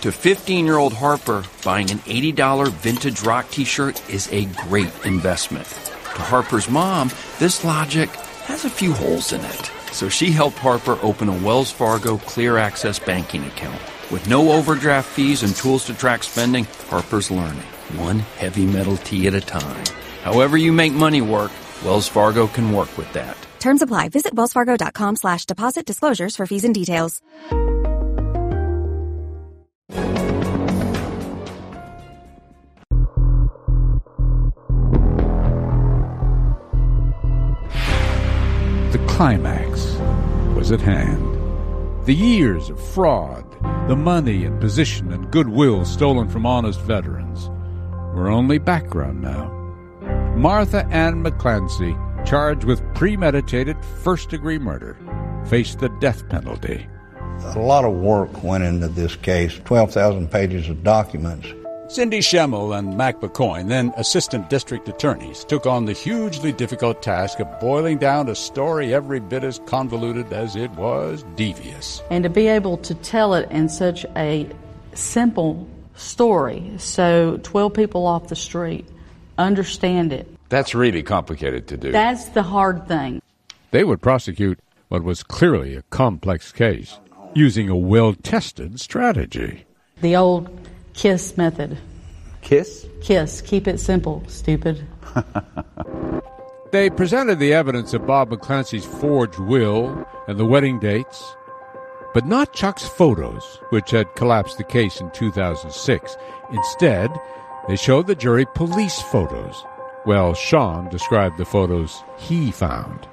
To 15-year-old Harper, buying an $80 vintage rock t-shirt is a great investment. To Harper's mom, this logic has a few holes in it. So she helped Harper open a Wells Fargo Clear Access banking account. With no overdraft fees and tools to track spending, Harper's learning, one heavy metal tea at a time. However you make money work, Wells Fargo can work with that. Terms apply. Visit wellsfargo.com/deposit disclosures for fees and details. The climax was at hand. The years of fraud, the money and position and goodwill stolen from honest veterans were only background now. Martha Ann McClancy, charged with premeditated first-degree murder, faced the death penalty. A lot of work went into this case, 12,000 pages of documents. Cindy Schemmel and Mac McCoyne, then assistant district attorneys, took on the hugely difficult task of boiling down a story every bit as convoluted as it was devious. And to be able to tell it in such a simple story, so 12 people off the street understand it. That's really complicated to do. That's the hard thing. They would prosecute what was clearly a complex case, using a well-tested strategy. The old KISS method. KISS? KISS. Keep it simple, stupid. They presented the evidence of Bob McClancy's forged will and the wedding dates, but not Chuck's photos, which had collapsed the case in 2006. Instead, they showed the jury police photos. Well, Sean described the photos he found,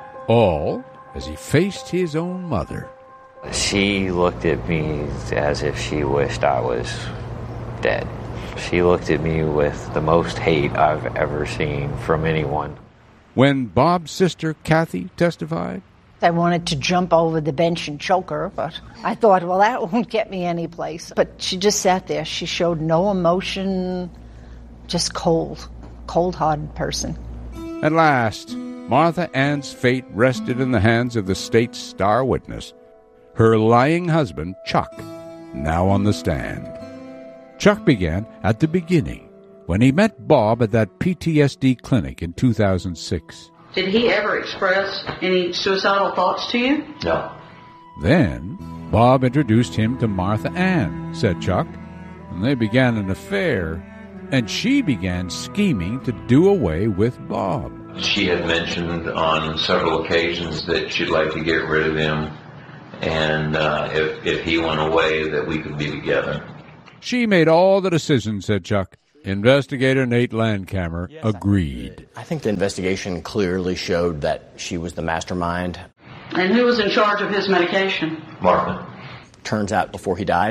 all as he faced his own mother. She looked at me as if she wished I was dead. She looked at me with the most hate I've ever seen from anyone. When Bob's sister, Kathy, testified, I wanted to jump over the bench and choke her, but I thought, well, that won't get me any place. But she just sat there. She showed no emotion, just cold-hearted person. At last, Martha Ann's fate rested in the hands of the state's star witness, her lying husband, Chuck, now on the stand. Chuck began at the beginning, when he met Bob at that PTSD clinic in 2006. Did he ever express any suicidal thoughts to you? No. Then, Bob introduced him to Martha Ann, said Chuck, and they began an affair, and she began scheming to do away with Bob. She had mentioned on several occasions that she'd like to get rid of him, and if he went away, that we could be together. She made all the decisions, said Chuck. Investigator Nate Landcamer agreed. I think the investigation clearly showed that she was the mastermind. And who was in charge of his medication? Martha. Turns out before he died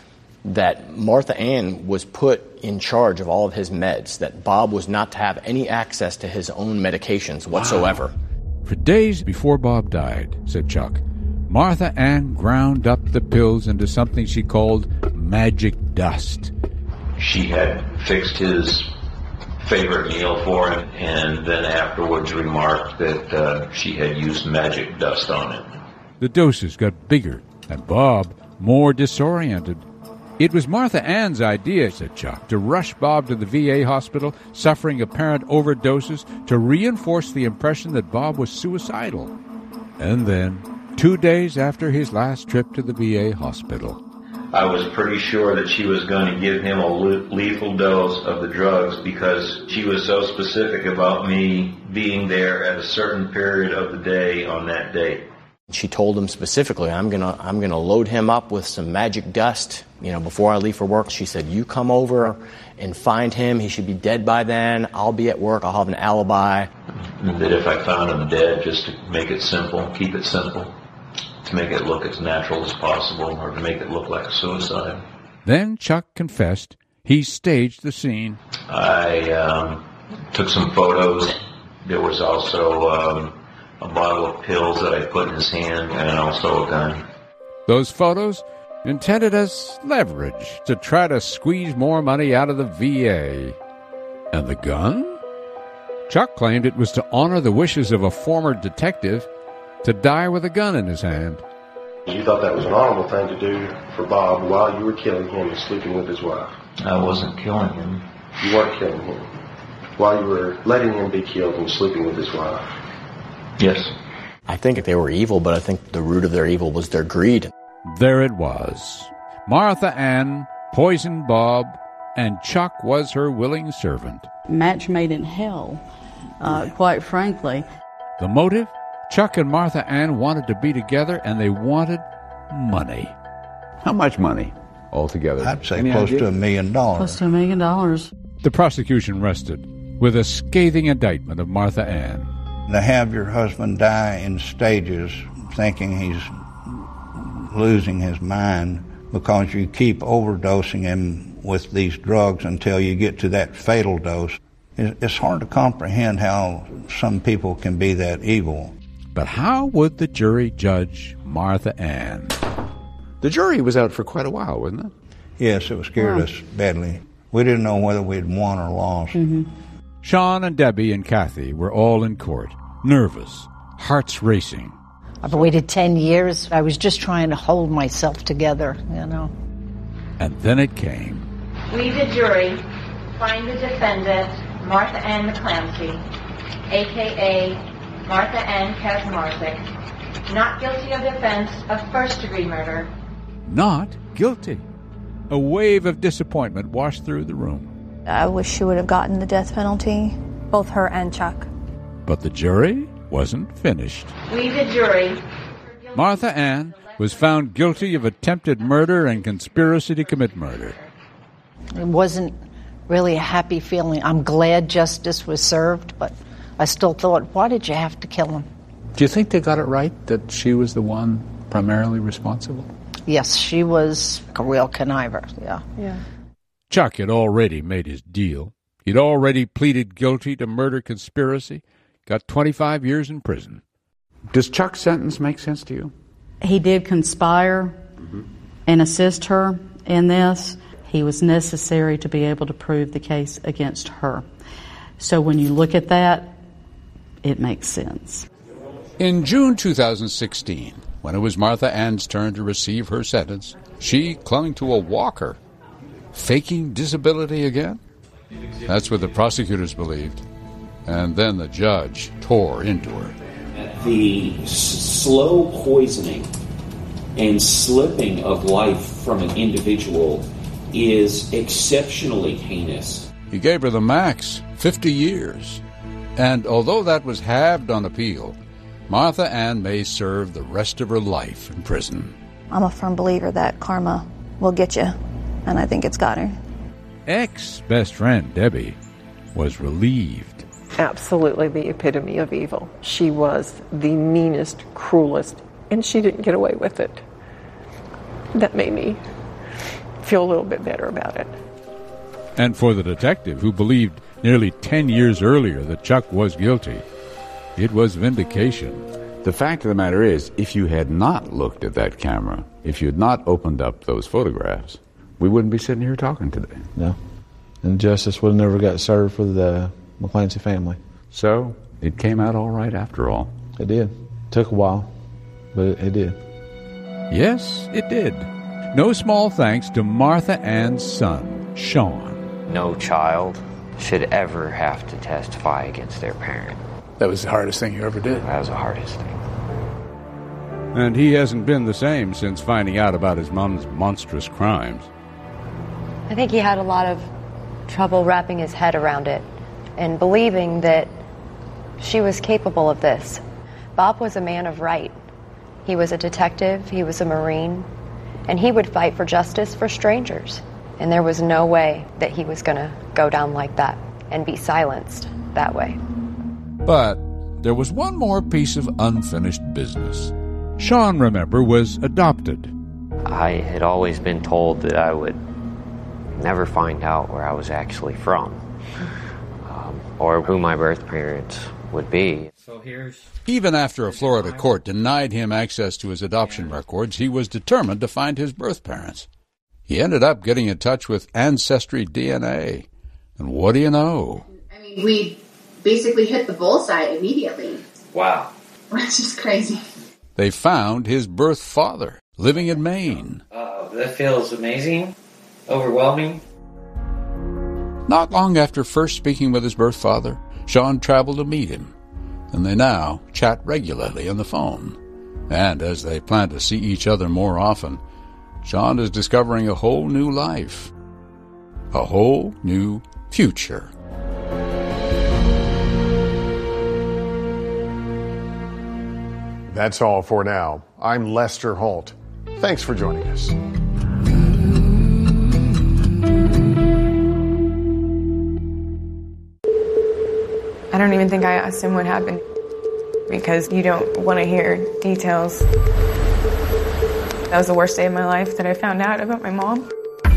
that Martha Ann was put in charge of all of his meds, that Bob was not to have any access to his own medications whatsoever. Wow. For days before Bob died, said Chuck, Martha Ann ground up the pills into something she called magic dust. She had fixed his favorite meal for him, and then afterwards remarked that she had used magic dust on it. The doses got bigger, and Bob more disoriented. It was Martha Ann's idea, said Chuck, to rush Bob to the VA hospital, suffering apparent overdoses, to reinforce the impression that Bob was suicidal. And then, 2 days after his last trip to the VA hospital, I was pretty sure that she was going to give him a lethal dose of the drugs because she was so specific about me being there at a certain period of the day on that date. She told him specifically, I'm gonna load him up with some magic dust, before I leave for work. She said, you come over and find him. He should be dead by then. I'll be at work. I'll have an alibi. That if I found him dead, just to make it simple, keep it simple, to make it look as natural as possible, or to make it look like a suicide. Then Chuck confessed he staged the scene. I took some photos. There was also a bottle of pills that I put in his hand, and also a gun. Those photos intended as leverage to try to squeeze more money out of the VA. And the gun? Chuck claimed it was to honor the wishes of a former detective to die with a gun in his hand. You thought that was an honorable thing to do for Bob while you were killing him and sleeping with his wife. I wasn't killing him. You weren't killing him. While you were letting him be killed and sleeping with his wife. Yes. I think they were evil, but I think the root of their evil was their greed. There it was. Martha Ann poisoned Bob, and Chuck was her willing servant. Match made in hell, quite frankly. The motive? Chuck and Martha Ann wanted to be together, and they wanted money. How much money altogether? I'd say close to $1 million. Close to $1 million. The prosecution rested with a scathing indictment of Martha Ann. To have your husband die in stages, thinking he's losing his mind because you keep overdosing him with these drugs until you get to that fatal dose. It's hard to comprehend how some people can be that evil. But how would the jury judge Martha Ann? The jury was out for quite a while, wasn't it? Yes, it scared us badly. We didn't know whether we'd won or lost. Mm-hmm. Sean and Debbie and Kathy were all in court, nervous, hearts racing. I've waited 10 years. I was just trying to hold myself together, And then it came. We, the jury, find the defendant, Martha Ann McClancy, a.k.a. Martha Ann Kaczmarczyk, not guilty of the offense of first-degree murder. Not guilty. A wave of disappointment washed through the room. I wish she would have gotten the death penalty, both her and Chuck. But the jury wasn't finished. We, the jury. Martha Ann was found guilty of attempted murder and conspiracy to commit murder. It wasn't really a happy feeling. I'm glad justice was served, but I still thought, why did you have to kill him? Do you think they got it right, that she was the one primarily responsible? Yes, she was a real conniver, yeah. Chuck had already made his deal. He'd already pleaded guilty to murder conspiracy, got 25 years in prison. Does Chuck's sentence make sense to you? He did conspire and assist her in this. He was necessary to be able to prove the case against her. So when you look at that, it makes sense. In June 2016, when it was Martha Ann's turn to receive her sentence, she clung to a walker. Faking disability again? That's what the prosecutors believed. And then the judge tore into her. The slow poisoning and slipping of life from an individual is exceptionally heinous. He gave her the max, 50 years. And although that was halved on appeal, Martha Ann may serve the rest of her life in prison. I'm a firm believer that karma will get you, and I think it's got her. Ex-best friend Debbie was relieved. Absolutely the epitome of evil. She was the meanest, cruelest, and she didn't get away with it. That made me feel a little bit better about it. And for the detective who believed nearly 10 years earlier that Chuck was guilty, it was vindication. The fact of the matter is, if you had not looked at that camera, if you had not opened up those photographs, we wouldn't be sitting here talking today. No. And justice would have never got served for the McClancy family. So, it came out all right after all. It did. Took a while, but it did. Yes, it did. No small thanks to Martha Ann's son, Sean. No child should ever have to testify against their parent. That was the hardest thing you ever did. That was the hardest thing. And he hasn't been the same since finding out about his mom's monstrous crimes. I think he had a lot of trouble wrapping his head around it and believing that she was capable of this. Bob was a man of right. He was a detective, he was a Marine, and he would fight for justice for strangers. And there was no way that he was going to go down like that and be silenced that way. But there was one more piece of unfinished business. Sean, remember, was adopted. I had always been told that I would never find out where I was actually from, or who my birth parents would be. Even after a Florida court denied him access to his adoption records, he was determined to find his birth parents. He ended up getting in touch with Ancestry DNA. And what do you know? I mean, we basically hit the bullseye immediately. Wow. Which is crazy. they found his birth father living in Maine. That feels amazing, overwhelming. Not long after first speaking with his birth father, Sean traveled to meet him, and they now chat regularly on the phone. And as they plan to see each other more often, Sean is discovering a whole new life, a whole new future. That's all for now. I'm Lester Holt. Thanks for joining us. I don't even think I asked him what happened because you don't want to hear details. That was the worst day of my life that I found out about my mom.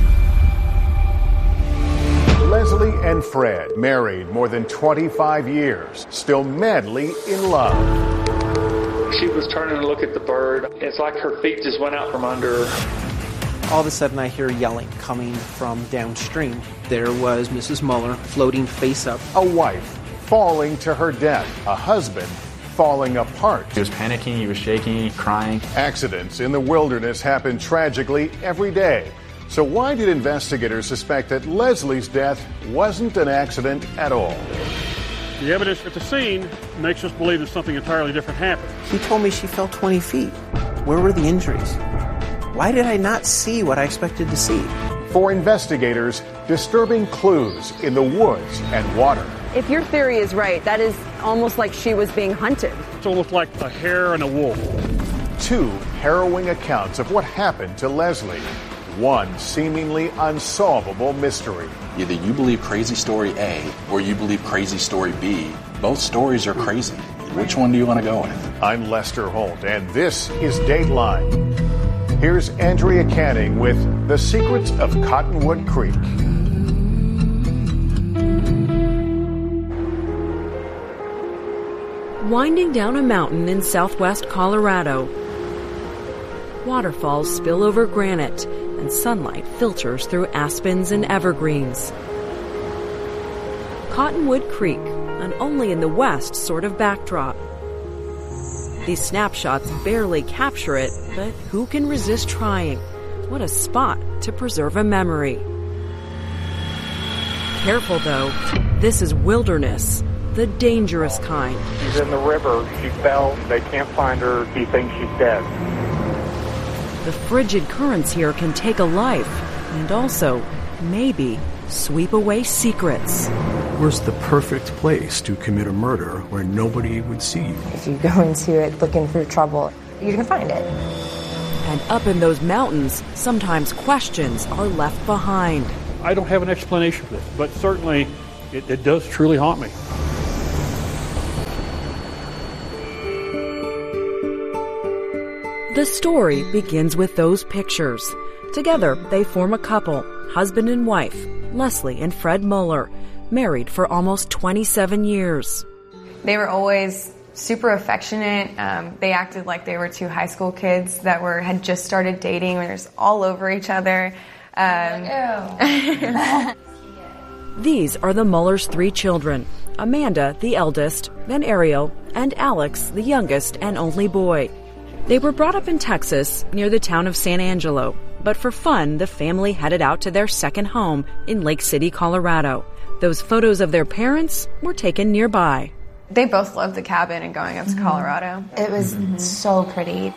Leslie and Fred, married more than 25 years, still madly in love. She was turning to look at the bird. It's like her feet just went out from under her. All of a sudden I hear yelling coming from downstream. There was Mrs. Muller floating face up. A wife falling to her death. A husband falling apart. He was panicking, he was shaking, crying. Accidents in the wilderness happen tragically every day. So why did investigators suspect that Leslie's death wasn't an accident at all? The evidence at the scene makes us believe that something entirely different happened. He told me she fell 20 feet. Where were the injuries? Why did I not see what I expected to see? For investigators, disturbing clues in the woods and water. If your theory is right, that is almost like she was being hunted. It's almost like a hare and a wolf. Two harrowing accounts of what happened to Leslie. One seemingly unsolvable mystery. Either you believe crazy story A or you believe crazy story B. Both stories are crazy. Which one do you want to go with? I'm Lester Holt, and this is Dateline. Here's Andrea Canning with The Secrets of Cottonwood Creek. Winding down a mountain in southwest Colorado, waterfalls spill over granite and sunlight filters through aspens and evergreens. Cottonwood Creek, an only in the west sort of backdrop. These snapshots barely capture it, but who can resist trying? What a spot to preserve a memory. Careful though, this is wilderness, the dangerous kind. She's in the river. She fell. They can't find her. He thinks she's dead. The frigid currents here can take a life and also, maybe, sweep away secrets. Where's the perfect place to commit a murder where nobody would see you? If you go into it looking for trouble, you're going to find it. And up in those mountains, sometimes questions are left behind. I don't have an explanation for this, but certainly it does truly haunt me. The story begins with those pictures. Together, they form a couple, husband and wife, Leslie and Fred Muller, married for almost 27 years. They were always super affectionate. They acted like they were two high school kids that had just started dating. They were just all over each other. These are the Mullers' 3 children, Amanda, the eldest, then Ariel, and Alex, the youngest and only boy. They were brought up in Texas, near the town of San Angelo, but for fun, the family headed out to their second home in Lake City, Colorado. Those photos of their parents were taken nearby. They both loved the cabin and going up to Colorado. It was so pretty.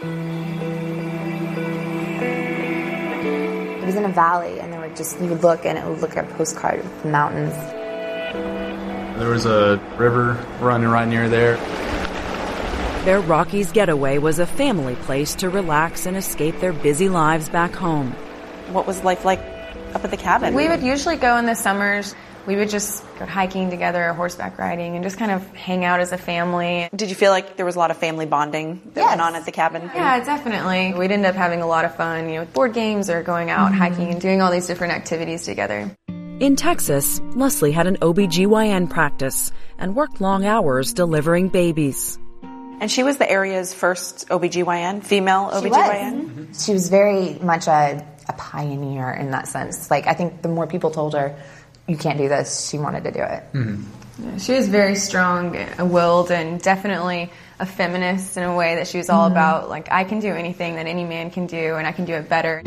It was in a valley, and there were you would look, and it would look like a postcard of the mountains. There was a river running right near there. Their Rockies getaway was a family place to relax and escape their busy lives back home. What was life like up at the cabin? We would usually go in the summers. We would just go hiking together, horseback riding, and just kind of hang out as a family. Did you feel like there was a lot of family bonding that went on at the cabin? Yeah, definitely. We'd end up having a lot of fun, with board games or going out hiking and doing all these different activities together. In Texas, Leslie had an OBGYN practice and worked long hours delivering babies. And she was the area's first OBGYN, female OBGYN? She was very much a pioneer in that sense. I think the more people told her, you can't do this, she wanted to do it. Yeah, she was very strong-willed and definitely a feminist in a way, that she was all about, like, I can do anything that any man can do, and I can do it better.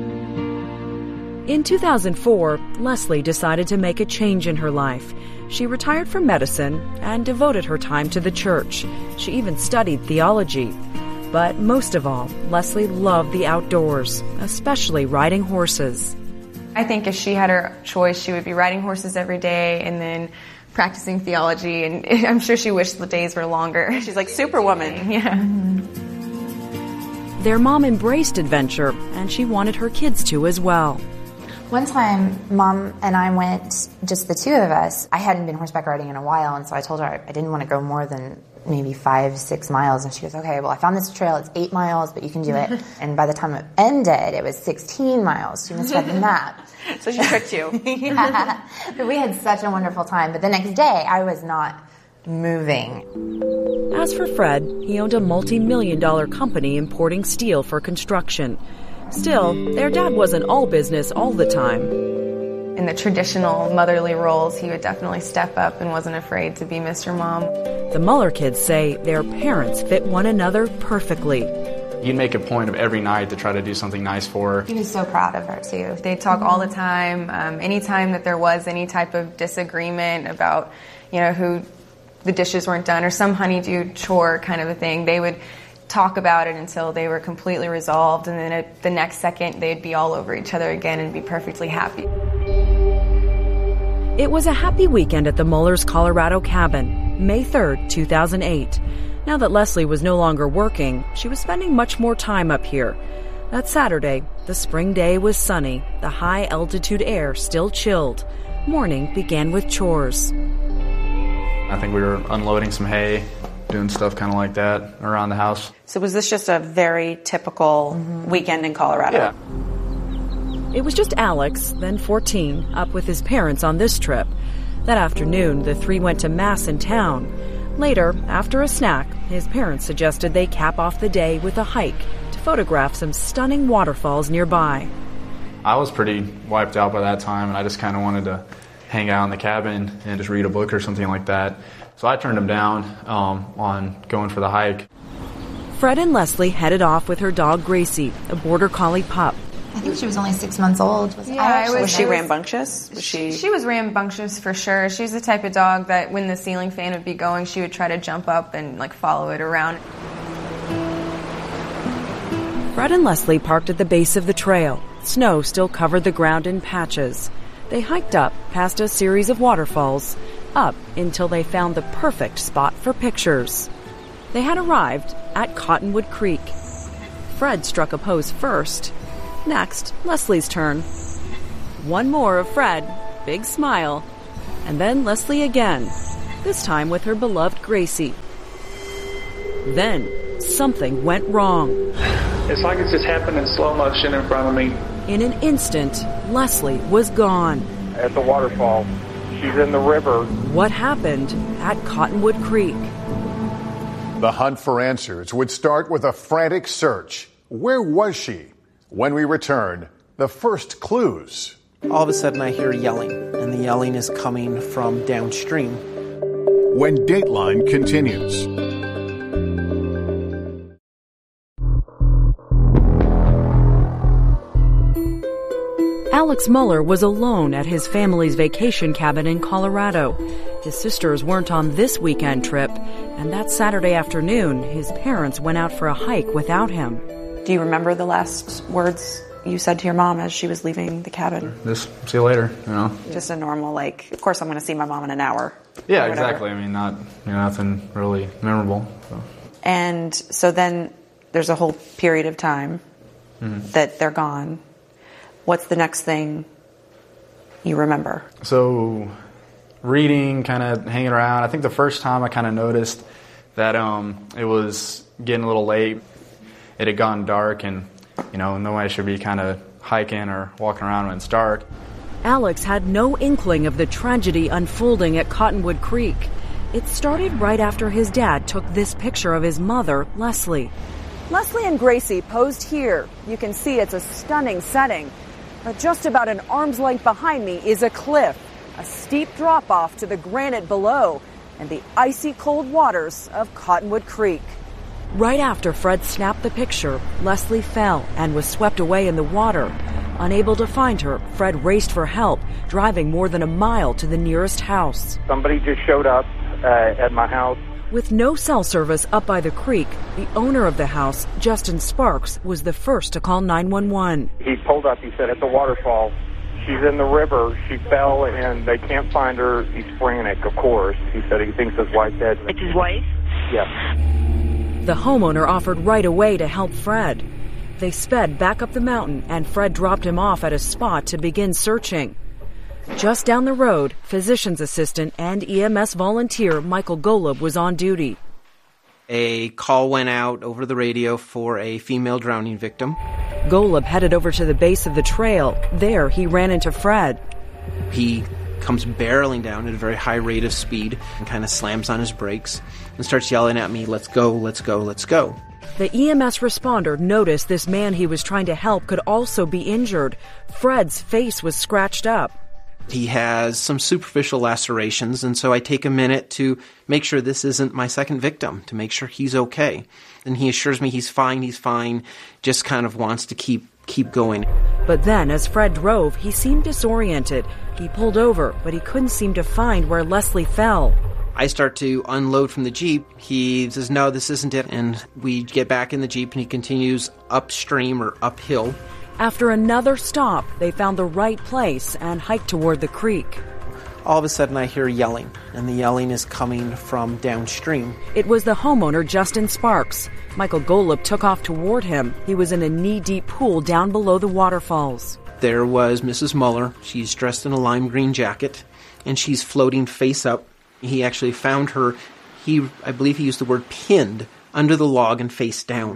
In 2004, Leslie decided to make a change in her life. She retired from medicine and devoted her time to the church. She even studied theology. But most of all, Leslie loved the outdoors, especially riding horses. I think if she had her choice, she would be riding horses every day and then practicing theology, and I'm sure she wished the days were longer. She's like Superwoman. Yeah. Their mom embraced adventure, and she wanted her kids to as well. One time, Mom and I went, just the two of us. I hadn't been horseback riding in a while, and so I told her I didn't want to go more than maybe 5-6 miles. And she goes, okay, well, I found this trail. It's 8 miles, but you can do it. And by the time it ended, it was 16 miles. She must have read the map. So she tricked you. Yeah. But we had such a wonderful time. But the next day, I was not moving. As for Fred, he owned a multi-million-dollar company importing steel for construction. Still, their dad wasn't all business all the time. In the traditional motherly roles, he would definitely step up and wasn't afraid to be Mr. Mom. The Muller kids say their parents fit one another perfectly. He'd make a point of every night to try to do something nice for her. He was so proud of her, too. They'd talk all the time. Anytime that there was any type of disagreement about, who the dishes weren't done or some honeydew chore kind of a thing, they would talk about it until they were completely resolved, and then the next second they'd be all over each other again and be perfectly happy. It was a happy weekend at the Mullers' Colorado cabin, May 3rd, 2008. Now that Leslie was no longer working, she was spending much more time up here. That Saturday, the spring day was sunny, the high-altitude air still chilled. Morning began with chores. I think we were unloading some hay, doing stuff kind of like that around the house. So was this just a very typical weekend in Colorado? Yeah. It was just Alex, then 14, up with his parents on this trip. That afternoon, the three went to Mass in town. Later, after a snack, his parents suggested they cap off the day with a hike to photograph some stunning waterfalls nearby. I was pretty wiped out by that time, and I just kind of wanted to hang out in the cabin and just read a book or something like that. So I turned him down on going for the hike. Fred and Leslie headed off with her dog Gracie, a border collie pup. I think she was only 6 months old. Was she rambunctious? She was rambunctious for sure. She's the type of dog that when the ceiling fan would be going, she would try to jump up and follow it around. Fred and Leslie parked at the base of the trail. Snow still covered the ground in patches. They hiked up past a series of waterfalls, up until they found the perfect spot for pictures. They had arrived at Cottonwood Creek. Fred struck a pose first. Next, Leslie's turn. One more of Fred, big smile, and then Leslie again, this time with her beloved Gracie. Then, something went wrong. It's like it's just happened in slow motion in front of me. In an instant, Leslie was gone. At the waterfall. She's in the river. What happened at Cottonwood Creek? The hunt for answers would start with a frantic search. Where was she? When we return, the first clues. All of a sudden I hear yelling, and the yelling is coming from downstream. When Dateline continues. Alex Muller was alone at his family's vacation cabin in Colorado. His sisters weren't on this weekend trip, and that Saturday afternoon, his parents went out for a hike without him. Do you remember the last words you said to your mom as she was leaving the cabin? Just see you later, Just a normal, of course I'm going to see my mom in an hour. Yeah, exactly. I mean, nothing really memorable. So. And so then there's a whole period of time that they're gone. What's the next thing you remember? So reading, kind of hanging around. I think the first time I kind of noticed that it was getting a little late. It had gotten dark, and, no way I should be kind of hiking or walking around when it's dark. Alex had no inkling of the tragedy unfolding at Cottonwood Creek. It started right after his dad took this picture of his mother, Leslie. Leslie and Gracie posed here. You can see it's a stunning setting. But just about an arm's length behind me is a cliff, a steep drop-off to the granite below. in the icy cold waters of Cottonwood Creek. Right after Fred snapped the picture, Leslie fell and was swept away in the water. Unable to find her, Fred raced for help, driving more than a mile to the nearest house. Somebody just showed up at my house. With no cell service up by the creek, the owner of the house, Justin Sparks, was the first to call 911. He pulled up, he said, at the waterfall. She's in the river. She fell, and they can't find her. He's frantic, of course. He said he thinks his wife's dead. It's his wife? Yes. The homeowner offered right away to help Fred. They sped back up the mountain, and Fred dropped him off at a spot to begin searching. Just down the road, physician's assistant and EMS volunteer Michael Golub was on duty. A call went out over the radio for a female drowning victim. Golub headed over to the base of the trail. There, he ran into Fred. He comes barreling down at a very high rate of speed and kind of slams on his brakes and starts yelling at me, "Let's go, let's go, let's go." The EMS responder noticed this man he was trying to help could also be injured. Fred's face was scratched up. He has some superficial lacerations, and so I take a minute to make sure this isn't my second victim, to make sure he's okay. And he assures me he's fine, just kind of wants to keep going. But then, as Fred drove, he seemed disoriented. He pulled over, but he couldn't seem to find where Leslie fell. I start to unload from the Jeep. He says, "No, this isn't it." And we get back in the Jeep, and he continues upstream or uphill. After another stop, they found the right place and hiked toward the creek. All of a sudden, I hear yelling, and the yelling is coming from downstream. It was the homeowner, Justin Sparks. Michael Golub took off toward him. He was in a knee-deep pool down below the waterfalls. There was Mrs. Muller. She's dressed in a lime green jacket, and she's floating face up. He actually found her, I believe he used the word pinned, under the log and face down.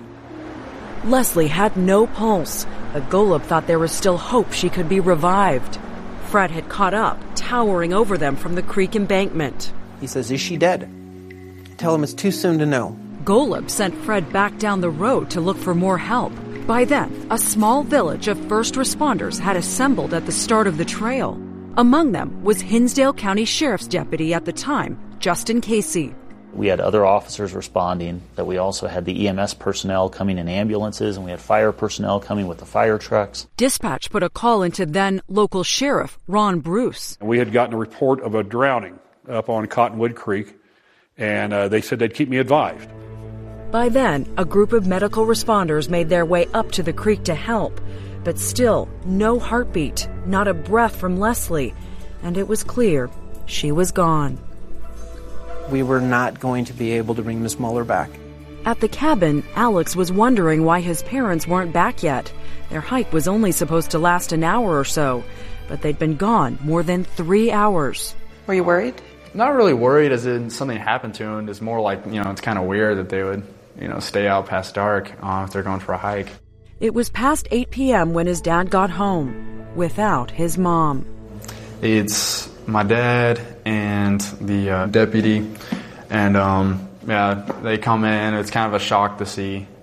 Leslie had no pulse, but Golub thought there was still hope she could be revived. Fred had caught up, towering over them from the creek embankment. He says, "Is she dead?" Tell him it's too soon to know. Golub sent Fred back down the road to look for more help. By then, a small village of first responders had assembled at the start of the trail. Among them was Hinsdale County Sheriff's Deputy at the time, Justin Casey. We had other officers responding, that we also had the EMS personnel coming in ambulances, and we had fire personnel coming with the fire trucks. Dispatch put a call into then local sheriff Ron Bruce. We had gotten a report of a drowning up on Cottonwood Creek, and they said they'd keep me advised. By then, a group of medical responders made their way up to the creek to help. But still, no heartbeat, not a breath from Leslie, and it was clear she was gone. We were not going to be able to bring Miss Muller back. At the cabin, Alex was wondering why his parents weren't back yet. Their hike was only supposed to last an hour or so, but they'd been gone more than 3 hours. Were you worried? Not really worried as in something happened to him. It's more like, it's kind of weird that they would, stay out past dark if they're going for a hike. It was past 8 p.m. when his dad got home, without his mom. It's my dad and the deputy, and they come in. It's kind of a shock to see